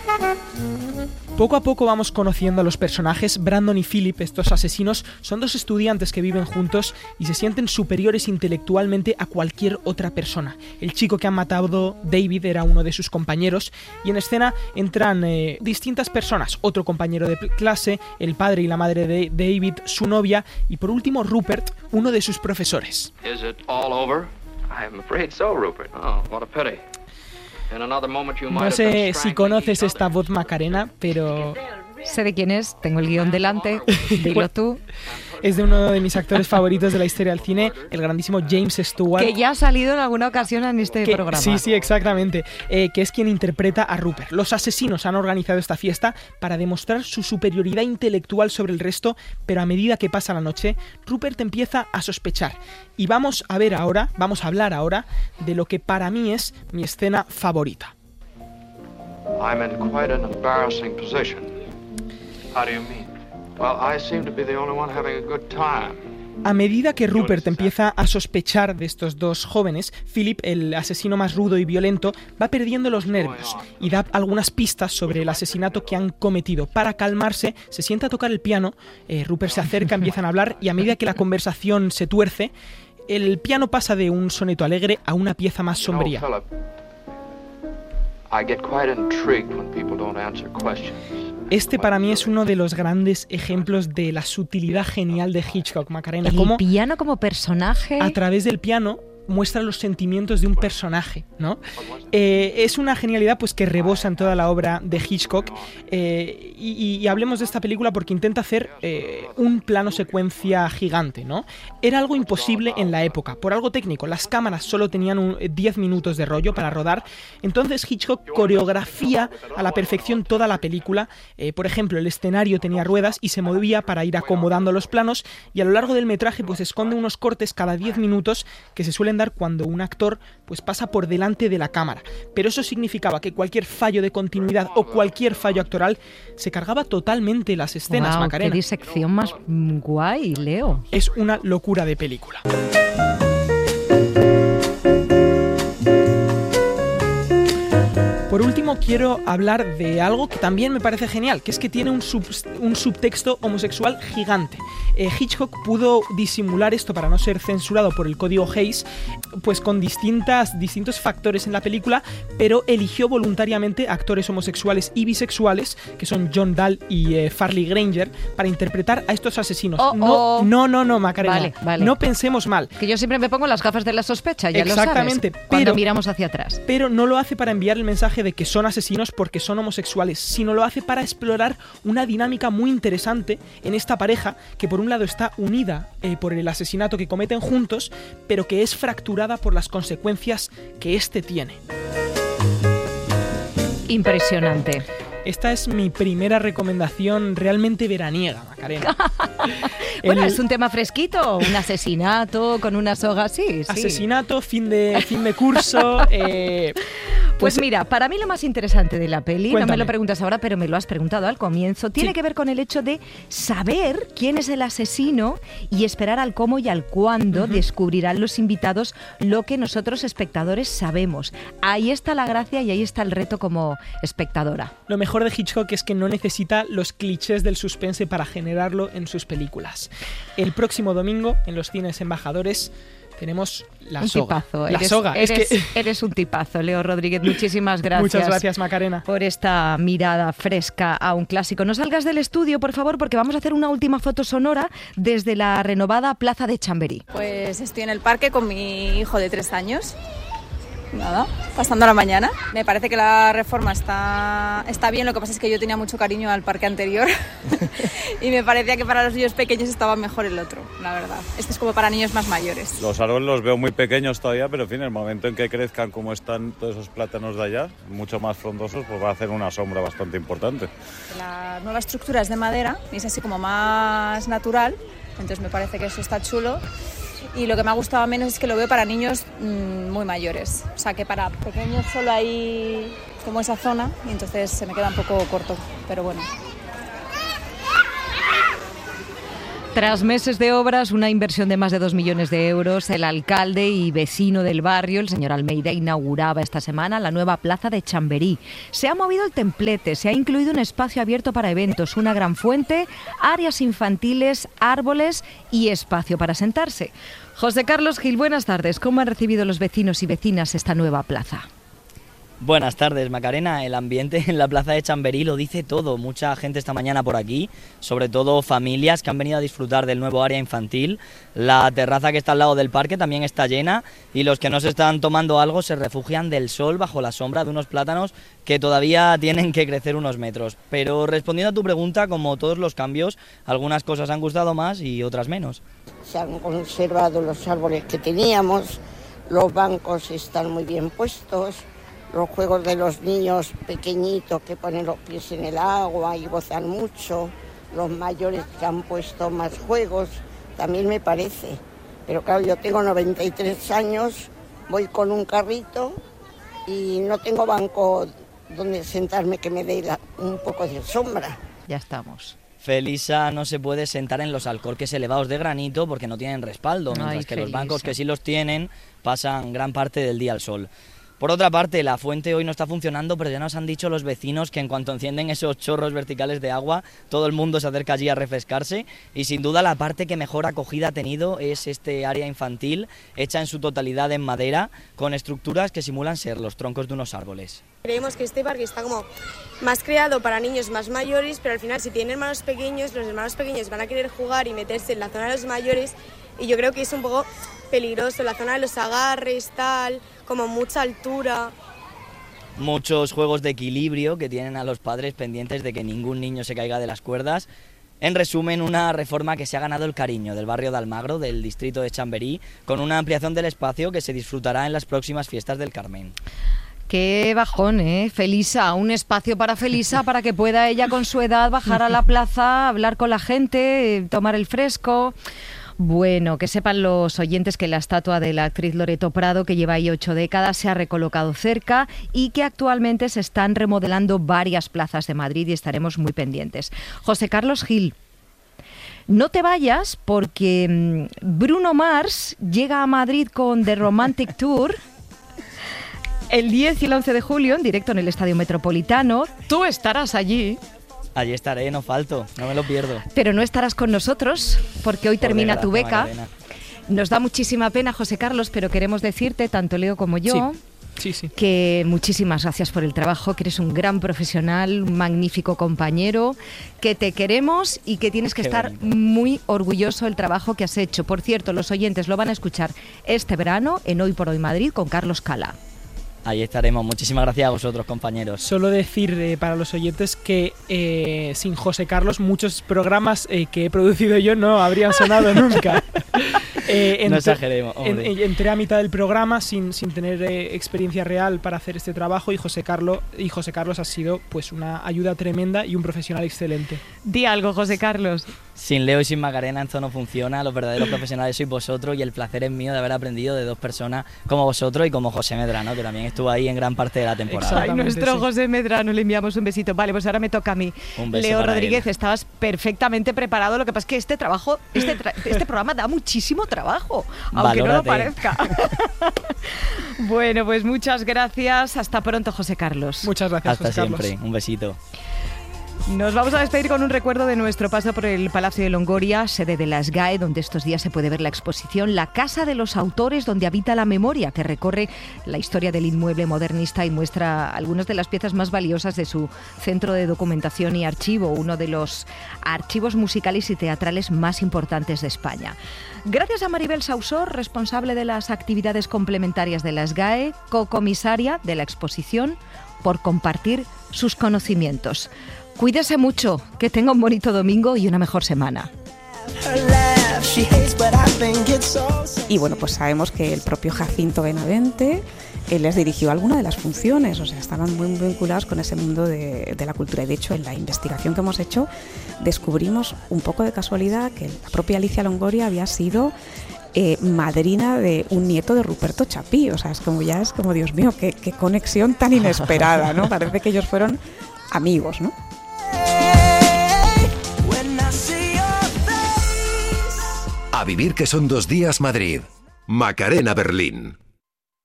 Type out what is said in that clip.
Poco a poco vamos conociendo a los personajes. Brandon y Philip, estos asesinos, son dos estudiantes que viven juntos y se sienten superiores intelectualmente a cualquier otra persona. El chico que han matado, David, era uno de sus compañeros, y en escena entran distintas personas. Otro compañero de clase, el padre y la madre de David, su novia, y por último Rupert, uno de sus profesores. Is it all over? I'm afraid so, Rupert. Oh, what a pity. No sé si conoces esta voz, Macarena, pero... Sé de quién es, tengo el guión delante, dilo tú. Es de uno de mis actores favoritos de la historia del cine, el grandísimo James Stewart. Que ya ha salido en alguna ocasión en este programa. Sí, exactamente. Que es quien interpreta a Rupert. Los asesinos han organizado esta fiesta para demostrar su superioridad intelectual sobre el resto, pero a medida que pasa la noche, Rupert empieza a sospechar. Y vamos a hablar ahora de lo que para mí es mi escena favorita. I'm in quite an embarrassing position. How do you mean? Well, I seem to be the only one having a good time. A medida que Rupert empieza a sospechar de estos dos jóvenes, Philip, el asesino más rudo y violento, va perdiendo los nervios y da algunas pistas sobre el asesinato que han cometido. Para calmarse, se sienta a tocar el piano, Rupert se acerca, empiezan a hablar, y a medida que la conversación se tuerce, el piano pasa de un soneto alegre a una pieza más sombría. I get quite intrigued when people don't answer questions. Este para mí es uno de los grandes ejemplos de la sutilidad genial de Hitchcock, Macarena. El piano como personaje. A través del piano muestra los sentimientos de un personaje, ¿no? Es una genialidad pues que rebosa en toda la obra de Hitchcock, y hablemos de esta película porque intenta hacer un plano secuencia gigante, ¿no? Era algo imposible en la época, por algo técnico. Las cámaras solo tenían 10 minutos de rollo para rodar, entonces Hitchcock coreografía a la perfección toda la película. Por ejemplo, el escenario tenía ruedas y se movía para ir acomodando los planos, y a lo largo del metraje pues esconde unos cortes cada 10 minutos que se suelen dar cuando un actor pues pasa por delante de la cámara. Pero eso significaba que cualquier fallo de continuidad o cualquier fallo actoral se cargaba totalmente las escenas, wow, Macarena. ¡Qué disección más guay, Leo! Es una locura de película. Por último, quiero hablar de algo que también me parece genial, que es que tiene un subtexto homosexual gigante. Hitchcock pudo disimular esto para no ser censurado por el código Hays, pues con distintos factores en la película, pero eligió voluntariamente actores homosexuales y bisexuales, que son John Dahl y Farley Granger, para interpretar a estos asesinos. No, Macarena. Vale. No pensemos mal. Que yo siempre me pongo las gafas de la sospecha, ya exactamente, lo sabes, cuando miramos hacia atrás. Pero no lo hace para enviar el mensaje de que son asesinos porque son homosexuales, sino lo hace para explorar una dinámica muy interesante en esta pareja que por un lado está unida por el asesinato que cometen juntos, pero que es fracturada por las consecuencias que este tiene. Impresionante. Esta es mi primera recomendación realmente veraniega, Macarena. Bueno, es un tema fresquito, un asesinato con una soga, sí. Asesinato, fin de curso. Pues mira, para mí lo más interesante de la peli, cuéntame. No me lo preguntas ahora, pero me lo has preguntado al comienzo, tiene que ver con el hecho de saber quién es el asesino y esperar al cómo y al cuándo descubrirán los invitados lo que nosotros espectadores sabemos. Ahí está la gracia y ahí está el reto como espectadora. Lo mejor de Hitchcock es que no necesita los clichés del suspense para generarlo en sus películas. El próximo domingo, en los cines Embajadores, tenemos La Soga. Tipazo. La Soga. Eres un tipazo, Leo Rodríguez. Muchísimas gracias. Muchas gracias, Macarena. Por esta mirada fresca a un clásico. No salgas del estudio, por favor, porque vamos a hacer una última foto sonora desde la renovada Plaza de Chamberí. Pues estoy en el parque con mi hijo de 3 años. Nada, pasando la mañana. Me parece que la reforma está bien, lo que pasa es que yo tenía mucho cariño al parque anterior y me parecía que para los niños pequeños estaba mejor el otro, la verdad. Este es como para niños más mayores. Los árboles los veo muy pequeños todavía, pero en fin, el momento en que crezcan como están todos esos plátanos de allá, mucho más frondosos, pues va a hacer una sombra bastante importante. La nueva estructura es de madera y es así como más natural, entonces me parece que eso está chulo. Y lo que me ha gustado menos es que lo veo para niños muy mayores. O sea, que para pequeños solo hay como esa zona y entonces se me queda un poco corto, pero bueno. Tras meses de obras, una inversión de más de 2 millones de euros, el alcalde y vecino del barrio, el señor Almeida, inauguraba esta semana la nueva plaza de Chamberí. Se ha movido el templete, se ha incluido un espacio abierto para eventos, una gran fuente, áreas infantiles, árboles y espacio para sentarse. José Carlos Gil, buenas tardes. ¿Cómo han recibido los vecinos y vecinas esta nueva plaza? Buenas tardes, Macarena. El ambiente en la plaza de Chamberí lo dice todo. Mucha gente esta mañana por aquí, sobre todo familias que han venido a disfrutar del nuevo área infantil. La terraza que está al lado del parque también está llena y los que no se están tomando algo se refugian del sol bajo la sombra de unos plátanos que todavía tienen que crecer unos metros. Pero respondiendo a tu pregunta, como todos los cambios, algunas cosas han gustado más y otras menos. Se han conservado los árboles que teníamos, los bancos están muy bien puestos. Los juegos de los niños pequeñitos que ponen los pies en el agua y gozan mucho, los mayores que han puesto más juegos, también me parece. Pero claro, yo tengo 93 años, voy con un carrito y no tengo banco donde sentarme que me dé un poco de sombra. Ya estamos. Felisa no se puede sentar en los alcorques elevados de granito porque no tienen respaldo, mientras que los bancos que sí los tienen pasan gran parte del día al sol. Por otra parte, la fuente hoy no está funcionando, pero ya nos han dicho los vecinos que en cuanto encienden esos chorros verticales de agua, todo el mundo se acerca allí a refrescarse y sin duda la parte que mejor acogida ha tenido es este área infantil, hecha en su totalidad en madera, con estructuras que simulan ser los troncos de unos árboles. Creemos que este parque está como más creado para niños más mayores, pero al final si tienen hermanos pequeños, los hermanos pequeños van a querer jugar y meterse en la zona de los mayores y yo creo que es un poco peligroso, la zona de los agarres, tal, como mucha altura. Muchos juegos de equilibrio que tienen a los padres pendientes de que ningún niño se caiga de las cuerdas. En resumen, una reforma que se ha ganado el cariño del barrio de Almagro, del distrito de Chamberí, con una ampliación del espacio que se disfrutará en las próximas fiestas del Carmen. Qué bajón, ¿eh? Felisa, un espacio para Felisa para que pueda ella con su edad bajar a la plaza, hablar con la gente, tomar el fresco. Bueno, que sepan los oyentes que la estatua de la actriz Loreto Prado, que lleva ahí 8 décadas, se ha recolocado cerca y que actualmente se están remodelando varias plazas de Madrid y estaremos muy pendientes. José Carlos Gil, no te vayas porque Bruno Mars llega a Madrid con The Romantic Tour el 10 y el 11 de julio en directo en el Estadio Metropolitano. Tú estarás allí. Allí estaré, no falto, no me lo pierdo. Pero no estarás con nosotros porque hoy termina tu beca. Macarena. Nos da muchísima pena, José Carlos, pero queremos decirte, tanto Leo como yo, sí. que muchísimas gracias por el trabajo, que eres un gran profesional, un magnífico compañero, que te queremos y que tienes que estar muy orgulloso del trabajo que has hecho. Por cierto, los oyentes lo van a escuchar este verano en Hoy por Hoy Madrid con Carlos Cala. Ahí estaremos. Muchísimas gracias a vosotros, compañeros. Solo decir para los oyentes que sin José Carlos muchos programas que he producido yo no habrían sonado nunca. No exageremos, hombre. Entré a mitad del programa sin tener experiencia real para hacer este trabajo y José Carlos ha sido pues una ayuda tremenda y un profesional excelente. Di algo, José Carlos. Sin Leo y sin Macarena esto no funciona, los verdaderos profesionales sois vosotros y el placer es mío de haber aprendido de dos personas como vosotros y como José Medrano, que también estuvo ahí en gran parte de la temporada. Ay, nuestro José Medrano, le enviamos un besito. Vale, pues ahora me toca a mí. Un beso Leo para Rodríguez, él. estabas perfectamente preparado, lo que pasa es que este programa da muchísimo trabajo, aunque no lo parezca. Bueno, pues muchas gracias, hasta pronto, José Carlos. Muchas gracias, Hasta José Carlos. siempre, un besito. Nos vamos a despedir con un recuerdo de nuestro paso por el Palacio de Longoria, sede de la SGAE, donde estos días se puede ver la exposición La Casa de los Autores, donde habita la memoria, que recorre la historia del inmueble modernista y muestra algunas de las piezas más valiosas de su centro de documentación y archivo, uno de los archivos musicales y teatrales más importantes de España. Gracias a Maribel Sausor, responsable de las actividades complementarias de la SGAE, cocomisaria de la exposición, por compartir sus conocimientos. Cuídese mucho, que tenga un bonito domingo y una mejor semana. Y bueno, pues sabemos que el propio Jacinto Benavente les dirigió alguna de las funciones, o sea, estaban muy vinculados con ese mundo de la cultura. Y de hecho, en la investigación que hemos hecho, descubrimos un poco de casualidad que la propia Alicia Longoria había sido madrina de un nieto de Ruperto Chapí. O sea, es como Dios mío, qué conexión tan inesperada, ¿no? Parece que ellos fueron amigos, ¿no? vivir que son 2 días Madrid. Macarena Berlín.